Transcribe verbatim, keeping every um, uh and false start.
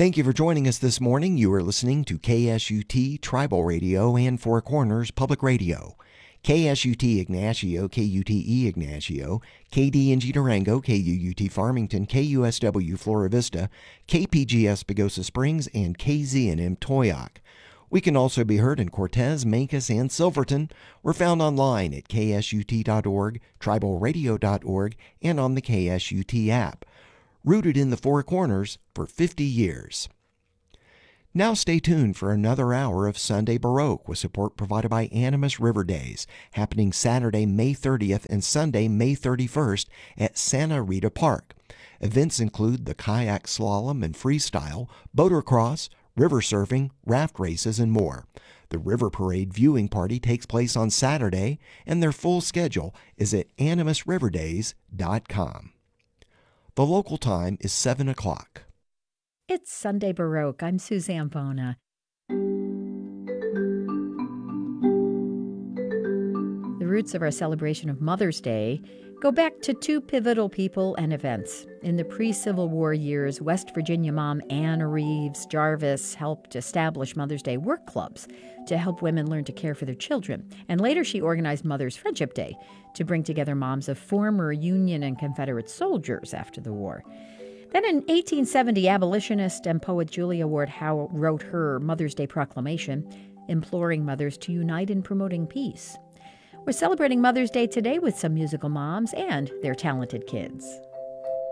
Thank you for joining us this morning. You are listening to K S U T Tribal Radio and Four Corners Public Radio. K S U T Ignacio, K U T E Ignacio, K D N G Durango, K U U T Farmington, K U S W Flora Vista, K P G S Pagosa Springs, and K Z N M Toyoc. We can also be heard in Cortez, Mancos, and Silverton. We're found online at K S U T dot org, tribal radio dot org, and on the K S U T app. Rooted in the Four Corners for fifty years. Now stay tuned for another hour of Sunday Baroque with support provided by Animas River Days, happening Saturday, May thirtieth and Sunday, May thirty-first at Santa Rita Park. Events include the kayak slalom and freestyle, boatercross, river surfing, raft races, and more. The River Parade viewing party takes place on Saturday, and their full schedule is at animas river days dot com. The local time is seven o'clock. It's Sunday Baroque. I'm Suzanne Bona. The roots of our celebration of Mother's Day go back to two pivotal people and events. In the pre-Civil War years, West Virginia mom Anna Reeves Jarvis helped establish Mother's Day work clubs to help women learn to care for their children. And later she organized Mother's Friendship Day to bring together moms of former Union and Confederate soldiers after the war. Then in eighteen seventy, abolitionist and poet Julia Ward Howe wrote her Mother's Day proclamation, imploring mothers to unite in promoting peace. We're celebrating Mother's Day today with some musical moms and their talented kids.